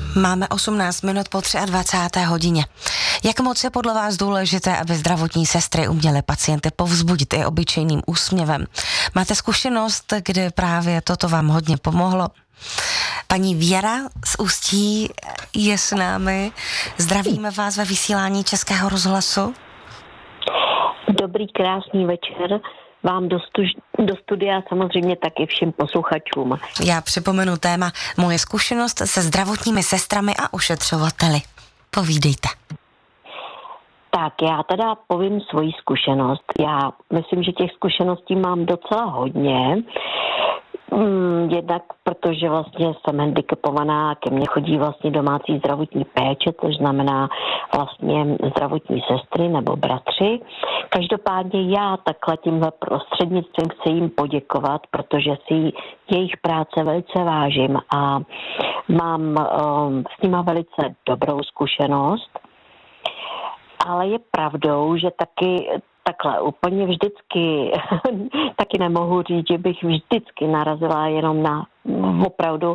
Máme 18 minut po 23. hodině. Jak moc je podle vás důležité, aby zdravotní sestry uměly pacienty povzbudit i obyčejným úsměvem? Máte zkušenost, kdy právě toto vám hodně pomohlo? Paní Věra z Ústí je s námi. Zdravíme vás ve vysílání Českého rozhlasu. Dobrý, krásný večer vám do studia, samozřejmě taky všem posluchačům. Já připomenu téma moje zkušenost se zdravotními sestrami a ošetřovateli. Povídejte. Tak, já teda povím svoji zkušenost. Já myslím, že těch zkušeností mám docela hodně. Jednak protože vlastně jsem handicapovaná, ke mně chodí vlastně domácí zdravotní péče, což znamená vlastně zdravotní sestry nebo bratři. Každopádně já takhle tímhle prostřednictvím chci jim poděkovat, protože si jejich práce velice vážím a mám s nima velice dobrou zkušenost. Ale je pravdou, že taky takhle úplně vždycky, taky nemohu říct, že bych vždycky narazila jenom na opravdu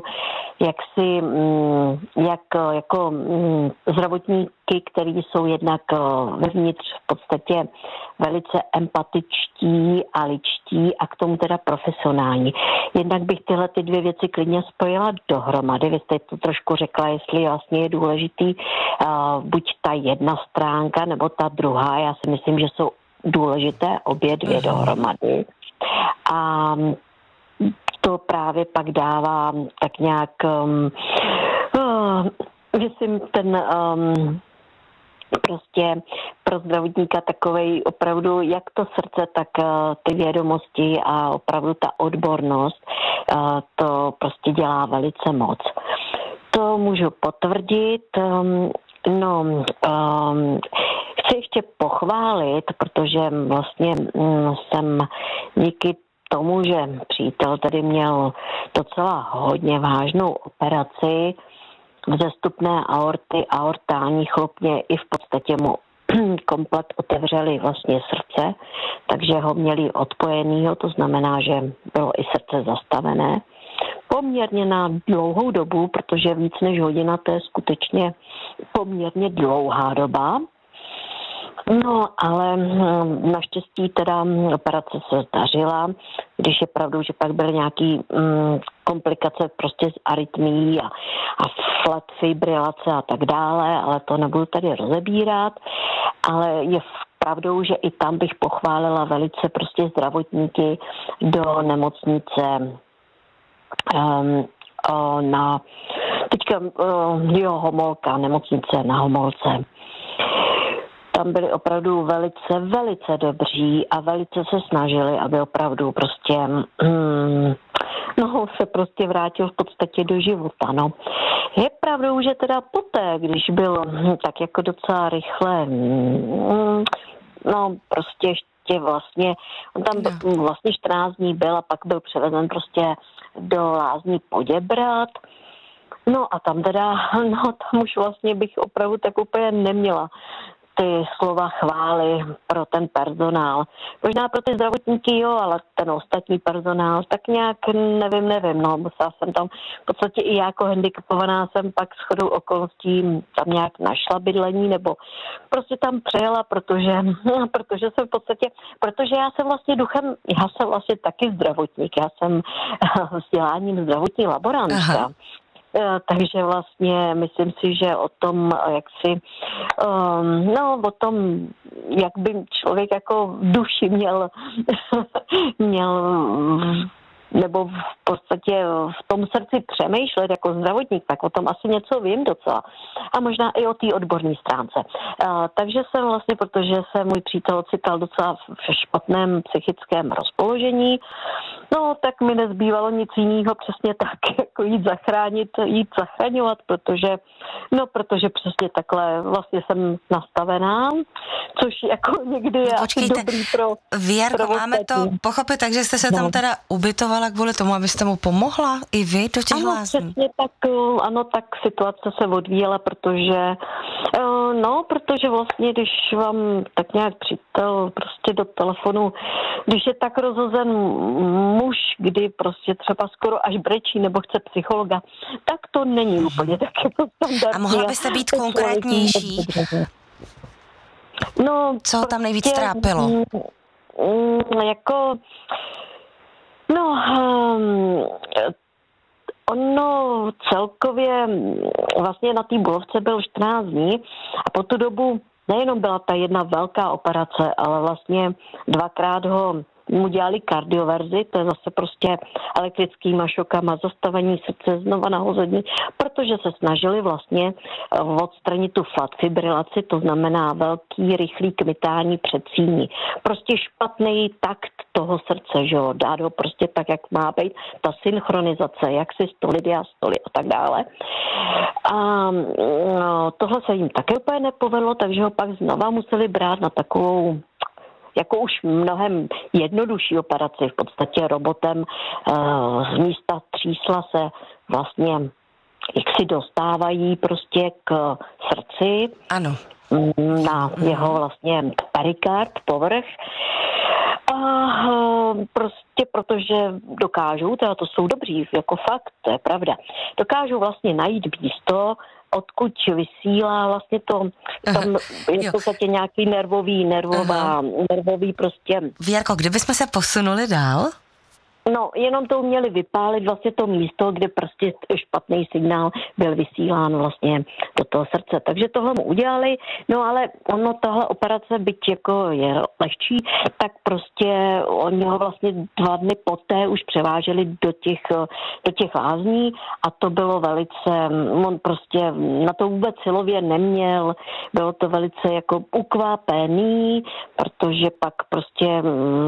jako zdravotníky, kteří jsou jednak vevnitř v podstatě velice empatičtí a ličtí a k tomu teda profesionální. Jednak bych tyhle ty dvě věci klidně spojila dohromady. Vy jste to trošku řekla, jestli vlastně je důležitý buď ta jedna stránka nebo ta druhá. Já si myslím, že jsou důležité obě dvě dohromady. A to právě pak dává tak nějak myslím ten prostě pro zdravotníka takovej opravdu jak to srdce, tak ty vědomosti a opravdu ta odbornost to prostě dělá velice moc. To můžu potvrdit. Chci ještě pochválit, protože vlastně jsem díky tomu, že přítel tady měl docela hodně vážnou operaci vzestupné aorty, aortální chlopně i v podstatě mu komplet otevřeli vlastně srdce, takže ho měli odpojenýho, to znamená, že bylo i srdce zastavené. Poměrně na dlouhou dobu, protože víc než hodina, to je skutečně poměrně dlouhá doba. No, ale naštěstí teda operace se zdařila, když je pravdou, že pak byly nějaký komplikace prostě s arytmií a flat fibrilace a tak dále, ale to nebudu tady rozebírat, ale je pravdou, že i tam bych pochválila velice prostě zdravotníky do nemocnice Homolka, nemocnice na Homolce. Tam byli opravdu velice, velice dobří a velice se snažili, aby opravdu prostě se prostě vrátil v podstatě do života, no. Je pravdou, že teda poté, když byl tak jako docela rychle, prostě ještě vlastně, on tam vlastně 14 dní byl a pak byl převezen prostě do lázní Poděbrad. No a tam teda, tam už vlastně bych opravdu tak úplně neměla ty slova chvály pro ten personál. Možná pro ty zdravotníky jo, ale ten ostatní personál, tak nějak nevím, musela jsem tam, v podstatě i já jako handicapovaná jsem pak shodou okolností tam nějak našla bydlení, nebo prostě tam přejela, protože jsem v podstatě, protože já jsem vlastně taky zdravotník, já jsem vzděláním zdravotní laborantka. Aha. Takže vlastně myslím si, že o tom, o tom, jak by člověk jako v duši měl nebo v podstatě v tom srdci přemýšlet jako zdravotník, tak o tom asi něco vím docela. A možná i o té odborné stránce. Takže jsem vlastně, protože se můj přítel ocital docela v špatném psychickém rozpoložení, tak mi nezbývalo nic jiného přesně tak, jako jít zachraňovat, protože přesně takhle vlastně jsem nastavená, což jako někdy je asi dobrý pro Věrko, máme to pochopit, takže jste se tam teda ubytovala udělala kvůli tomu, abyste mu pomohla i vy do těch lázní? Přesně tak, ano, tak situace se odvíjela, protože vlastně, když vám tak nějak přítel prostě do telefonu, když je tak rozhozen muž, kdy prostě třeba skoro až brečí nebo chce psychologa, tak to není úplně tak jako standardní. A mohla byste být konkrétnější? No, co tam nejvíc trápilo? Ono celkově vlastně na té Bulovce byl 14 dní a po tu dobu nejenom byla ta jedna velká operace, ale vlastně dvakrát mu dělali kardioverzi, to je zase prostě elektrickýma šokama, zastavení srdce, znova nahození, protože se snažili vlastně odstranit tu flat fibrilaci, to znamená velký, rychlý kmitání předsíní. Prostě špatný takt toho srdce, že jo, dát ho prostě tak, jak má být, ta synchronizace, jak si stoly, diastoly a tak dále. A tohle se jim také úplně nepovedlo, takže ho pak znova museli brát na takovou jako už mnohem jednodušší operaci, v podstatě robotem z místa třísla se vlastně jak si dostávají prostě k srdci. Ano. Na jeho vlastně perikard, povrch. A prostě protože dokážou, teda to jsou dobří, jako fakt, to je pravda, dokážou vlastně najít místo, odkud vysílá vlastně to, tam je v podstatě nějaký nervový prostě. Věrko, kdybychom se posunuli dál? No, jenom to uměli vypálit vlastně to místo, kde prostě špatný signál byl vysílán vlastně do toho srdce. Takže tohle mu udělali, no ale tahle operace, byť jako je lehčí, tak prostě oni ho vlastně 2 dny poté už převáželi do těch lázní a to bylo velice, on prostě na to vůbec silově neměl, bylo to velice jako ukvapený, protože pak prostě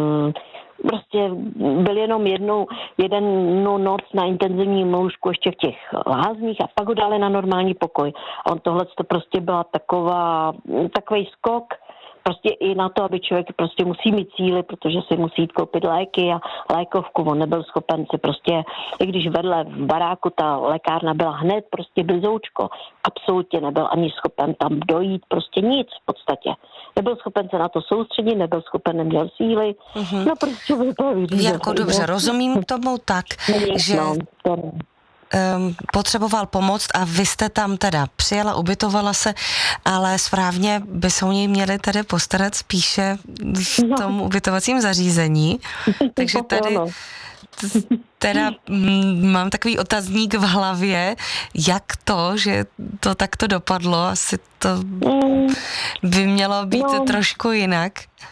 byl jenom jednu noc na intenzivním lůžku ještě v těch lázních a pak ho dali na normální pokoj. A on tohle to prostě byla takový skok, prostě i na to, aby člověk prostě musí mít síly, protože si musí jít koupit léky a lékovku. On nebyl schopen si prostě, i když vedle v baráku ta lékárna byla hned prostě blizoučko, absolutně nebyl ani schopen tam dojít, prostě nic v podstatě. Nebyl schopen se na to soustředit, nebyl schopen, neměl síly. No prostě byl to Jako dobře, rozumím tomu tak, že potřeboval pomoct a vy jste tam teda přijela, ubytovala se, ale správně by se o něj měli tedy postarat spíše v tom ubytovacím zařízení. Takže tady teda mám takový otazník v hlavě, jak to, že to takto dopadlo, asi to by mělo být trošku jinak.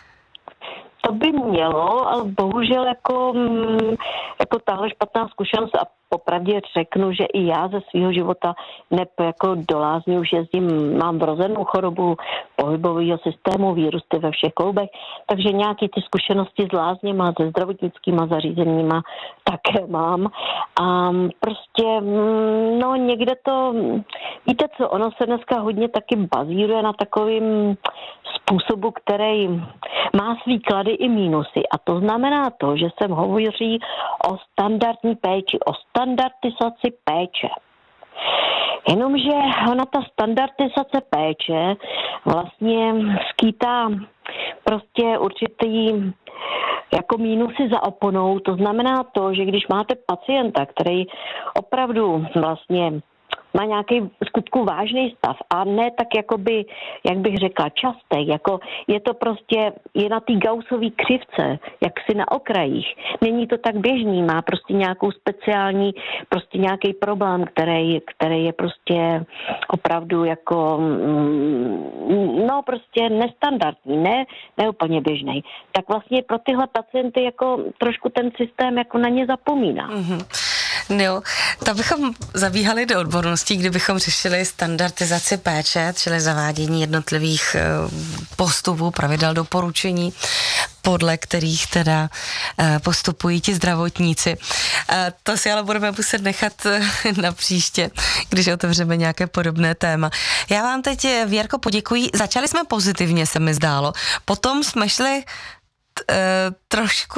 To by mělo, ale bohužel jako tahle špatná zkušenost a popravdě řeknu, že i já ze svého života jako do lázní už jezdím, mám vrozenou chorobu pohybového systému, vírusy ve všech kloubech, takže nějaké ty zkušenosti s lázněma, se zdravotnickýma zařízeníma také mám. A prostě, někde to, víte co, ono se dneska hodně taky bazíruje na takovým způsobu, který má svý klady i mínusy. A to znamená to, že se hovoří o standardní péči, o standardizaci péče. Jenomže ona ta standardizace péče vlastně skýtá prostě určitý jako mínusy za oponou. To znamená to, že když máte pacienta, který opravdu vlastně má nějaký skutku vážný stav a ne tak jakoby, jak bych řekla, častý, jako je to prostě, je na té Gaussový křivce, jaksi na okrajích. Není to tak běžný, má prostě nějakou speciální, prostě nějaký problém, který je prostě opravdu jako, prostě nestandardní, ne úplně běžný. Tak vlastně pro tyhle pacienty jako trošku ten systém jako na ně zapomíná. Mm-hmm. No, to bychom zabíhali do odborností, kdybychom řešili standardizaci péče, čili zavádění jednotlivých postupů, pravidel, doporučení, podle kterých teda postupují ti zdravotníci. To si ale budeme muset nechat na příště, když otevřeme nějaké podobné téma. Já vám teď, Věrko, poděkuji. Začali jsme pozitivně, se mi zdálo. Potom jsme šli trošku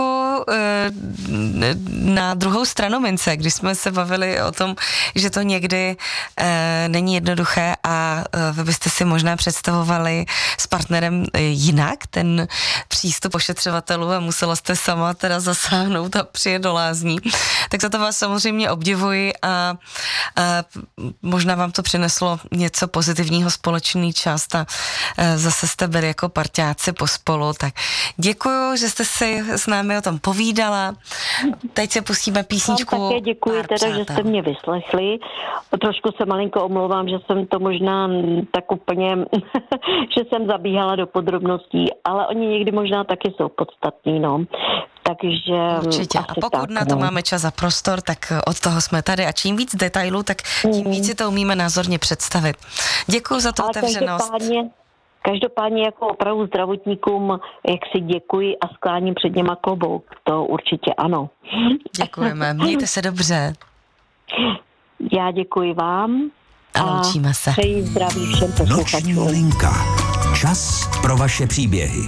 na druhou stranu mince, když jsme se bavili o tom, že to někdy není jednoduché a vy byste si možná představovali s partnerem jinak ten přístup ošetřovatelů a musela jste sama teda zasáhnout a přijet do lázní. Tak za to vás samozřejmě obdivuji a možná vám to přineslo něco pozitivního, společný čas a zase jste byli jako parťáci pospolu. Tak děkuju, že jste si s námi o tom povídala. Teď se pustíme písničku. Vám také děkuji teda, že jste mě vyslechli. Trošku se malinko omlouvám, že jsem to možná tak úplně, že jsem zabíhala do podrobností, ale oni někdy možná taky jsou podstatní, no. Takže určitě. A pokud tak, na to máme čas a prostor, tak od toho jsme tady. A čím víc detailů, tak tím víc si to umíme názorně představit. Děkuji za tu otevřenost. Každopádně jako opravdu zdravotníkům, jak si děkuji a skláním před něma klobouk. To určitě ano. Děkujeme. Mějte se dobře. Já děkuji vám. A loučíme se. Přeji zdraví všem posluchačům. Noční linka. Čas pro vaše příběhy.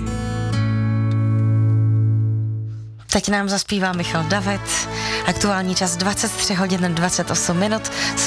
Teď nám zaspívá Michal David. Aktuální čas 23 hodin 28 minut.